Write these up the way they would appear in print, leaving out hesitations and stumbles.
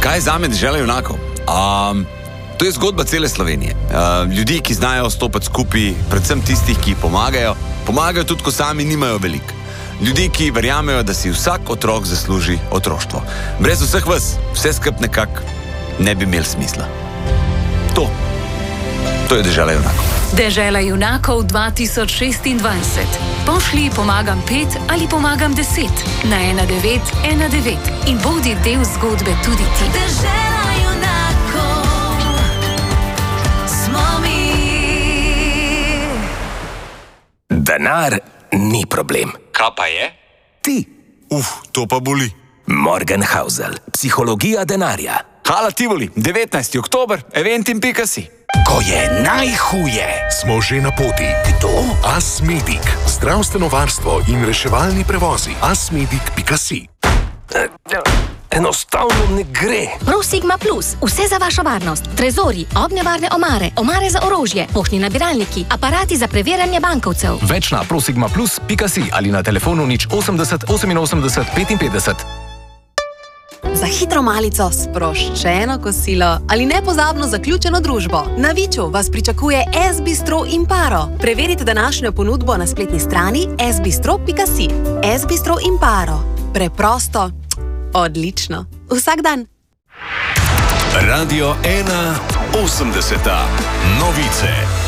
Kaj je zame dežela junakov? To je zgodba cele Slovenije. Ljudi, ki znajo stopiti skupaj, predvsem tistih, ki pomagajo. Pomagajo tudi, ko sami nimajo veliko. Ljudi, ki verjamejo, da si vsak otrok zasluži otroštvo. Brez vseh vas, vse skup nekako ne bi imel smisla. To je dežela junakov. Dežela junakov 2026. Pošli pomagam 5 ali pomagam 10 na 1919 in bodi del zgodbe tudi ti. Dežela junakov smo mi. Denar ni problem. Kaj pa je? Ti. To pa boli. Morgenhausel, psihologija denarja. Hala Tivoli, 19. oktober, eventim.si. Ko je najhuje. Smo že na poti. Kdo? Asmedic. Zdravstveno varstvo in reševalni prevozi. Asmedic.si. Enostavno ne gre. ProSigma Plus. Vse za vašo varnost. Trezori, ognjevarne omare, omare za orožje, poštni nabiralniki, aparati za preverjanje bankovcev. Več na prosigmaplus.si ali na telefonu 080 88 55. Za hitro malico, sproščeno kosilo ali nepozabno zaključeno družbo. Na Viču vas pričakuje S-bistro Imparo. Preverite današnjo ponudbo na spletni strani sbistro.si. S-bistro Imparo. Preprosto, odlično. Vsak dan. Radio 1 80. Novice.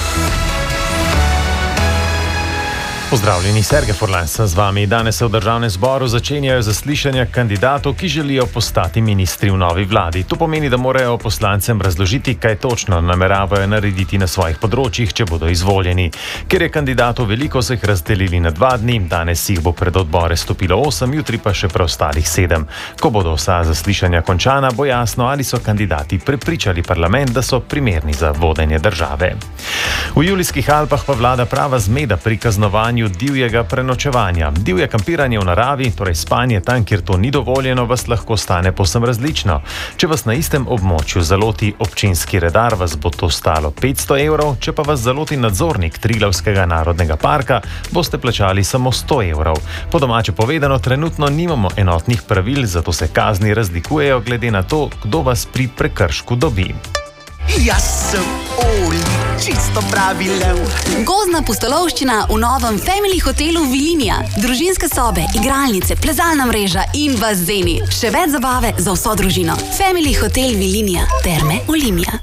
Pozdravljeni, Sergej Furlan sem z vami. Danes se v Državnem zboru začenjajo zaslišanja kandidatov, ki želijo postati ministri v novi vladi. To pomeni, da morajo poslancem razložiti, kaj točno nameravajo narediti na svojih področjih, če bodo izvoljeni. Ker je kandidatov veliko, so jih razdelili na 2 dni, danes jih bo pred odbore stopilo 8, jutri pa še preostalih 7. Ko bodo vsa zaslišanja končana, bo jasno, ali so kandidati prepričali parlament, da so primerni za vodenje države. V Julijskih Alpah pa vlada prava zmeda pri kaznovanju divjega prenočevanja. Divje kampiranje v naravi, torej spanje tam, kjer to ni dovoljeno, vas lahko stane povsem različno. Če vas na istem območju zaloti občinski redar, vas bo to stalo 500 evrov, če pa vas zaloti nadzornik Triglavskega narodnega parka, boste plačali samo 100 evrov. Po domače povedano, trenutno nimamo enotnih pravil, zato se kazni razlikujejo glede na to, kdo vas pri prekršku dobi. Jaz sem Oli, čisto pravi lev. Gozdna pustolovščina v novem Family hotelu Vilinija. Družinske sobe, igralnice, plezalna mreža in bazeni. Še več zabave za vso družino. Family hotel Vilinija. Terme Olimia.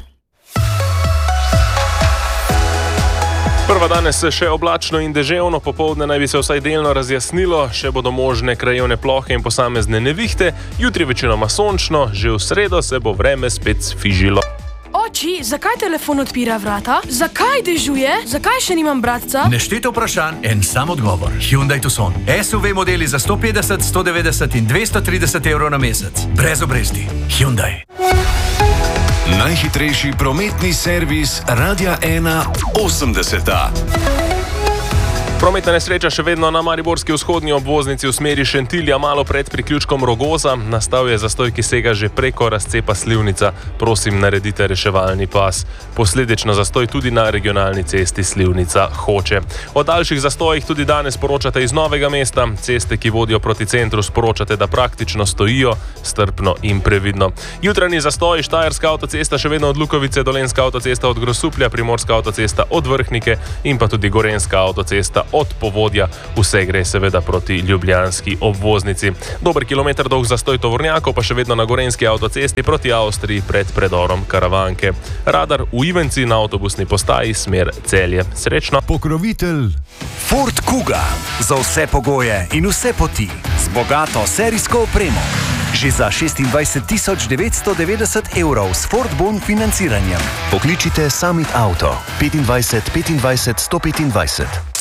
Prva danes še oblačno in deževno, popoldne naj bi se vsaj delno razjasnilo, še bodo možne krajevne plohe in posamezne nevihte, jutri večinoma sončno, že v sredo se bo vreme spet sfižilo. Oči, zakaj telefon odpira vrata? Zakaj dežuje? Zakaj še nimam bratca? Nešteto vprašanj, en sam odgovor. Hyundai Tucson. SUV modeli za 150, 190 in 230 evrov na mesec. Brez obresti. Hyundai. Najhitrejši prometni servis Radia 1 80. Prometna nesreča še vedno na mariborski vzhodni obvoznici v smeri Šentilja, malo pred priključkom Rogoza. Nastal je zastoj, ki sega že preko razcepa Slivnica. Prosim, naredite reševalni pas. Posledično zastoj tudi na regionalni cesti Slivnica-Hoče. O daljših zastojih tudi danes poročate iz Novega mesta. Ceste, ki vodijo proti centru, sporočate, da praktično stojijo, strpno in previdno. Jutranji zastoj, Štajerska avtocesta še vedno od Lukovice, Dolenjska avtocesta od Grosuplja, Primorska avtocesta od Vrhnike in pa tudi Gorenjska avtocesta od Povodja. Vse gre seveda proti ljubljanski obvoznici. Dober kilometer dolg zastoj tovornjakov pa še vedno na Gorenjski avtocesti proti Avstriji pred predorom Karavanke. Radar v Ivenci na avtobusni postaji smer Celje. Srečno. Pokrovitelj Ford Kuga. Za vse pogoje in vse poti. Z bogato serijsko opremo. Že za 26 990 evrov s Ford Bon financiranjem. Pokličite Summit Auto 25 25 125.